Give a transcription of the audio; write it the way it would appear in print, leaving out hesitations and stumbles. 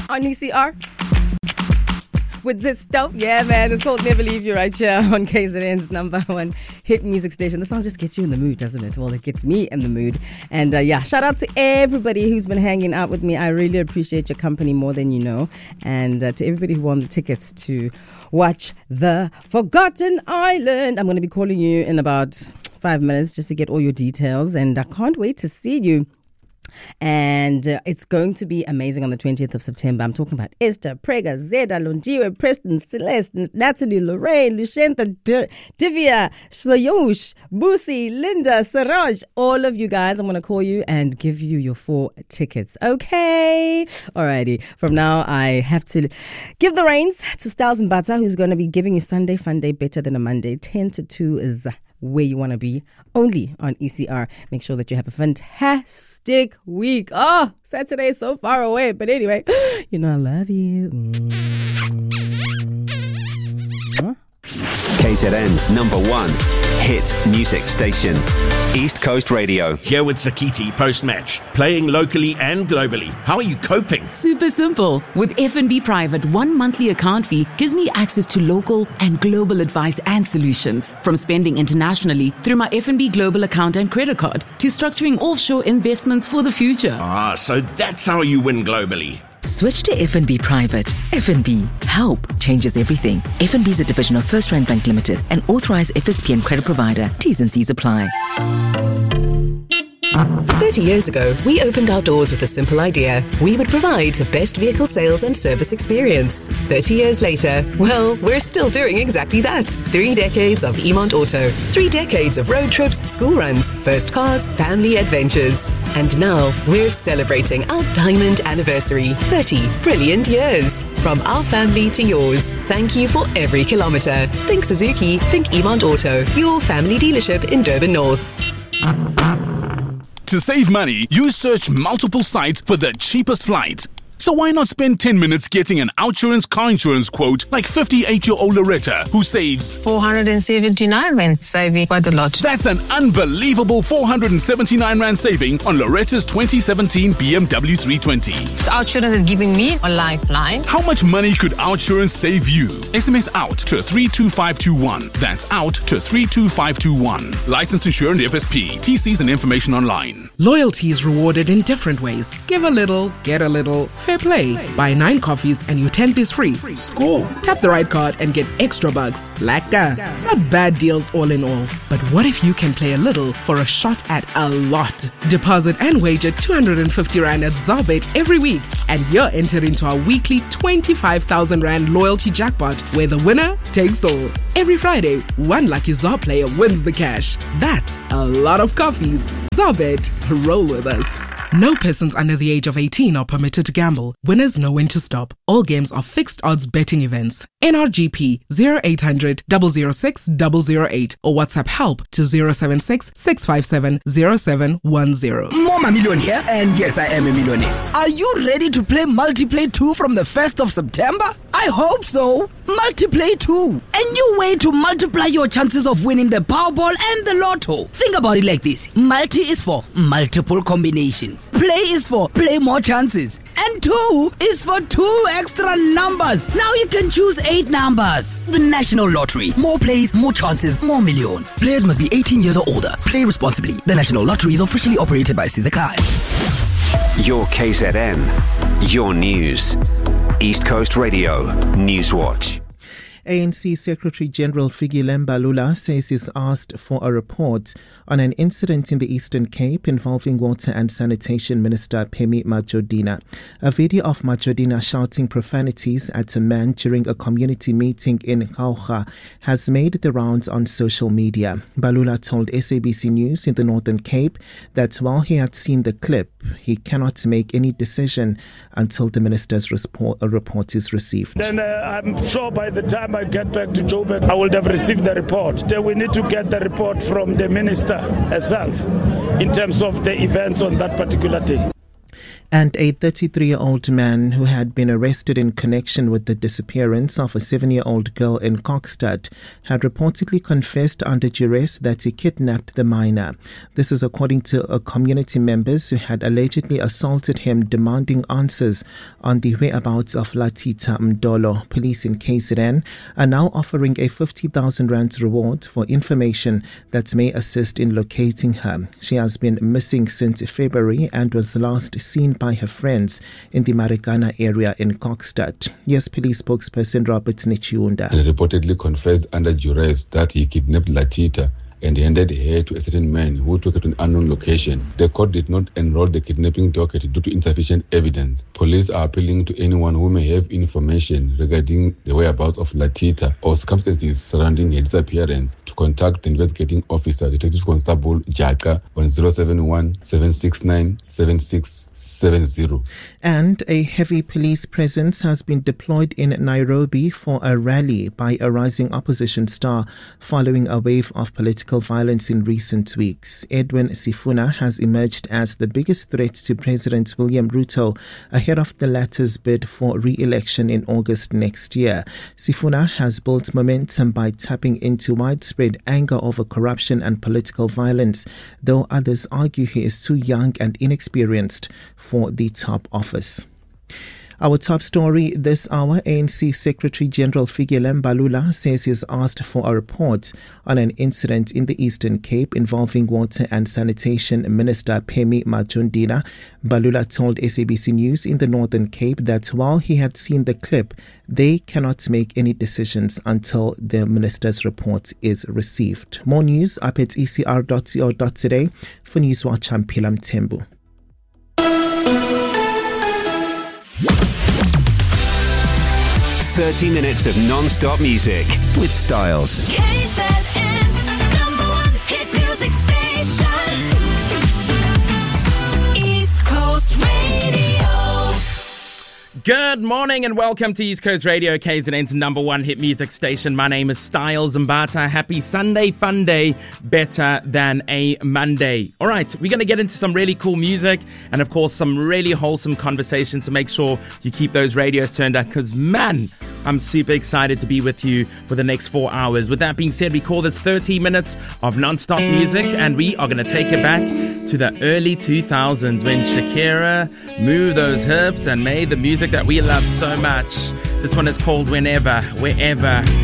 on ECR. With this stuff, yeah, man. It's called Never Leave You right here on KZN's number one hit music station. The song just gets you in the mood, doesn't it? Well, it gets me in the mood. And shout out to everybody who's been hanging out with me. I really appreciate your company more than you know. And to everybody who won the tickets to watch The Forgotten Island. I'm going to be calling you in about 5 minutes just to get all your details. And I can't wait to see you. And it's going to be amazing on the 20th of September. I'm talking about Esther, Prega, Zeda, Lonjiwe, Preston, Celeste, Natalie, Lorraine, Lushenta, Divya, Soyush, Busi, Linda, Siraj. All of you guys, I'm going to call you and give you your 4 tickets. Okay? Alrighty. From now, I have to give the reins to Styles and Bata, who's going to be giving you Sunday Fun Day better than a Monday. 10 to 2 is where you want to be, only on ECR. Make sure that you have a fantastic week. Oh, Saturday is so far away. But anyway, you know I love you. KZN's number one hit music station, East Coast Radio. Here with Sakiti post-match, playing locally and globally. How are you coping? Super simple. With FNB Private, 1 monthly account fee gives me access to local and global advice and solutions. From spending internationally through my FNB Global account and credit card to structuring offshore investments for the future. So that's how you win globally. Switch to FNB Private. FNB. Help changes everything. FNB is a division of First Rand Bank Limited, an authorized FSPN credit provider. T's and C's apply. 30 years ago, we opened our doors with a simple idea. We would provide the best vehicle sales and service experience. 30 years later, well, we're still doing exactly that. 3 decades of Emont Auto. 3 decades of road trips, school runs, first cars, family adventures. And now, we're celebrating our diamond anniversary. 30 brilliant years. From our family to yours. Thank you for every kilometre. Think Suzuki, think Emont Auto. Your family dealership in Durban North. To save money, you search multiple sites for the cheapest flight. So why not spend 10 minutes getting an Outsurance car insurance quote like 58-year-old Loretta, who saves 479 Rand, saving quite a lot. That's an unbelievable 479 Rand saving on Loretta's 2017 BMW 320. Outsurance is giving me a lifeline. How much money could Outsurance save you? SMS out to 32521. That's out to 32521. Licensed insured FSP. TCs and information online. Loyalty is rewarded in different ways. Give a little, get a little. Fair play. Buy 9 coffees and your 10th is free. Score. Tap the right card and get extra bucks. Laka. Not bad deals all in all. But what if you can play a little for a shot at a lot? Deposit and wager 250 Rand at Zarbet every week and you're entered into our weekly 25,000 Rand loyalty jackpot where the winner takes all. Every Friday, one lucky Zar player wins the cash. That's a lot of coffees. Zarbet, roll with us. No persons under the age of 18 are permitted to gamble. Winners know when to stop. All games are fixed odds betting events. NRGP 0800 006 008 or WhatsApp help to 076 657 0710. Mama Million here, and yes, I am a millionaire. Are you ready to play Multiplay 2 from the 1st of September? I hope so. Multiplay 2, a new way to multiply your chances of winning the Powerball and the Lotto. Think about it like this. Multi is for multiple combinations. Play is for play more chances. And 2 is for 2 extra numbers. Now you can choose 8 numbers. The National Lottery. More plays, more chances, more millions. Players must be 18 years or older. Play responsibly. The National Lottery is officially operated by Sizakai. Your KZN. Your news. East Coast Radio Newswatch. ANC Secretary-General Fikile Mbalula says he's asked for a report on an incident in the Eastern Cape involving Water and Sanitation Minister Phemi Majodina. A video of Majodina shouting profanities at a man during a community meeting in Gauga has made the rounds on social media. Mbalula told SABC News in the Northern Cape that while he had seen the clip, he cannot make any decision until the minister's report is received. Then I'm sure by the time I get back to Joburg, I will have received the report. We need to get the report from the minister herself in terms of the events on that particular day. And a 33-year-old man who had been arrested in connection with the disappearance of a 7-year-old girl in Kokstad had reportedly confessed under duress that he kidnapped the minor. This is according to community members who had allegedly assaulted him, demanding answers on the whereabouts of Latita Mdolo. Police in KZN are now offering a 50,000 rand reward for information that may assist in locating her. She has been missing since February and was last seen by her friends in the Marikana area in Kokstad. Yes, police spokesperson Robert Nichiunda. He reportedly confessed under duress that he kidnapped Latita and handed her to a certain man who took her to an unknown location. The court did not enroll the kidnapping docket due to insufficient evidence. Police are appealing to anyone who may have information regarding the whereabouts of Latita or circumstances surrounding her disappearance to contact the investigating officer, Detective Constable Jaka, on 071-769-7670. And a heavy police presence has been deployed in Nairobi for a rally by a rising opposition star following a wave of political violence in recent weeks. Edwin Sifuna has emerged as the biggest threat to President William Ruto ahead of the latter's bid for re-election in August next year. Sifuna has built momentum by tapping into widespread anger over corruption and political violence, though others argue he is too young and inexperienced for the top office. Our top story this hour, ANC Secretary General Fikile Mbalula says he's asked for a report on an incident in the Eastern Cape involving Water and Sanitation Minister Phemi Majondina. Mbalula told SABC News in the Northern Cape that while he had seen the clip, they cannot make any decisions until the minister's report is received. More news up at ecr.co.za. For Newswatch, I'm Pilam Tembu. 30 minutes of non-stop music with Styles. KZN's #1 hit music station. East Coast Radio. Good morning and welcome to East Coast Radio, KZN's #1 hit music station. My name is Styles Mbata. Happy Sunday fun day, better than a Monday. All right, we're going to get into some really cool music and of course some really wholesome conversations, so make sure you keep those radios turned up because man, I'm super excited to be with you for the next 4 hours. With that being said, we call this 30 minutes of non-stop music and we are going to take it back to the early 2000s when Shakira moved those hips and made the music that we love so much. This one is called Whenever, Wherever.